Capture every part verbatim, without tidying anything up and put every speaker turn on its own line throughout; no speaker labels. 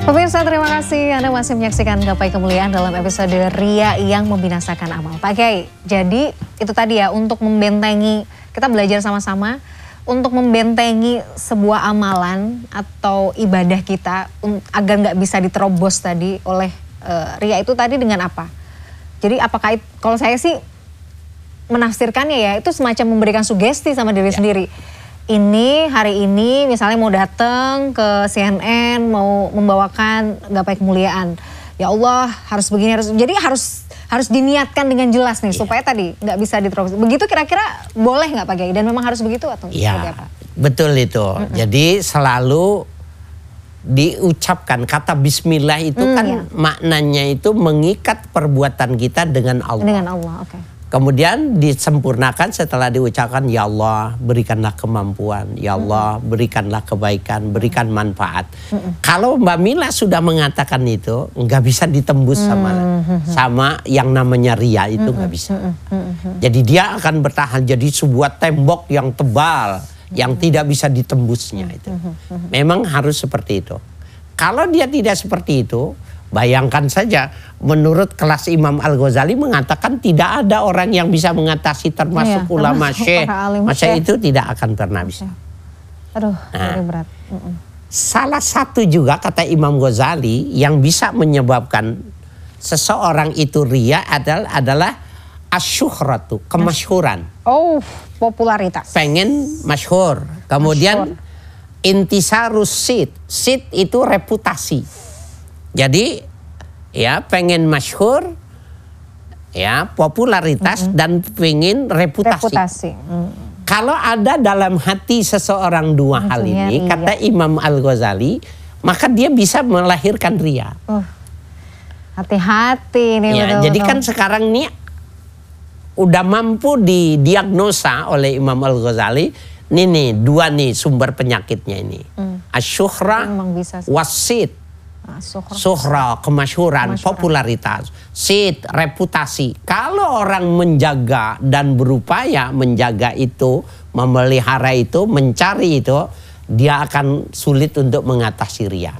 Pemirsa, terima kasih Anda masih menyaksikan Gapai Kemuliaan dalam episode Ria yang Membinasakan Amal. Pak Kiai, jadi itu tadi ya, untuk membentengi, kita belajar sama-sama untuk membentengi sebuah amalan atau ibadah kita agar nggak bisa diterobos tadi oleh uh, ria itu tadi dengan apa? Jadi apakah, kalau saya sih menafsirkannya ya, itu semacam memberikan sugesti sama diri ya. sendiri. Ini hari ini misalnya mau datang ke C N N, mau membawakan Gapai Kemuliaan. Ya Allah, harus begini, harus jadi harus harus diniatkan dengan jelas nih, yeah. supaya tadi nggak bisa diterobos. Begitu kira-kira boleh nggak Pak Kiai? Dan memang harus begitu atau
yeah,
seperti apa?
Betul itu. Mm -mm. Jadi selalu diucapkan kata Bismillah itu mm, kan yeah. maknanya itu mengikat perbuatan kita dengan Allah.
Dengan Allah, oke. Okay.
Kemudian disempurnakan setelah diucapkan, ya Allah berikanlah kemampuan, ya Allah mm. berikanlah kebaikan, berikan manfaat. Mm -mm. Kalau Mbak Mila sudah mengatakan itu, nggak bisa ditembus sama mm -hmm. sama yang namanya ria itu nggak mm -hmm. bisa. Mm -hmm. Jadi dia akan bertahan jadi sebuah tembok yang tebal, mm -hmm. yang tidak bisa ditembusnya itu. Mm -hmm. Memang harus seperti itu. Kalau dia tidak seperti itu, bayangkan saja, menurut kelas Imam Al-Ghazali mengatakan tidak ada orang yang bisa mengatasi termasuk iya, ulama syekh. Masa itu tidak akan pernah bisa.
Aduh,
nah,
berat. Mm -mm.
Salah satu juga kata Imam Ghazali yang bisa menyebabkan seseorang itu ria adalah adalah asyuhratu, kemasyhuran.
Oh, popularitas.
Pengen masyhur. Kemudian intisarus sid. Sid itu reputasi. Jadi ya pengen masyhur, ya popularitas mm -hmm. dan pengen reputasi. reputasi. Mm. Kalau ada dalam hati seseorang dua hal ini, ria. Kata Imam Al-Ghazali, maka dia bisa melahirkan ria.
Hati-hati nih.
Ya, betul, jadi betul. Kan sekarang ini udah mampu didiagnosa oleh Imam Al-Ghazali. Ini nih dua nih sumber penyakitnya ini. Mm. Asyuhra wasid. Suhra, kemasyhuran, popularitas. Sid, reputasi. Kalau orang menjaga dan berupaya menjaga itu, memelihara itu, mencari itu, dia akan sulit untuk mengatasi ria.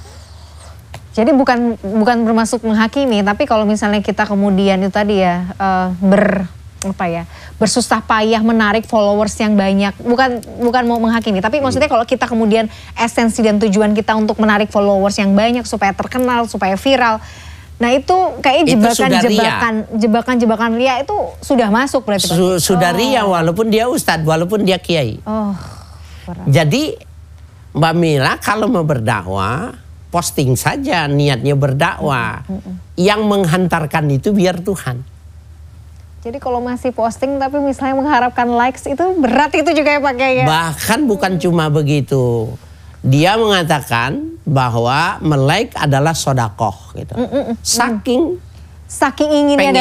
Jadi bukan bukan bermaksud menghakimi, tapi kalau misalnya kita kemudian itu tadi ya uh, ber apa ya bersusah payah menarik followers yang banyak, bukan bukan mau menghakimi, tapi maksudnya kalau kita kemudian esensi dan tujuan kita untuk menarik followers yang banyak supaya terkenal, supaya viral, nah itu kayak jebakan-jebakan jebakan-jebakan ria itu sudah masuk berarti.
Su sudah oh. ria walaupun dia ustadz, walaupun dia kiai.
Oh,
jadi Mbak Mila kalau mau berdakwah posting saja niatnya berdakwah, mm -mm. yang menghantarkan itu biar Tuhan.
Jadi kalau masih posting tapi misalnya mengharapkan likes itu berat itu juga ya Pak Kiai.
Bahkan bukan cuma begitu. Dia mengatakan bahwa melike adalah sodakoh gitu. Mm -mm. Saking
saking inginnya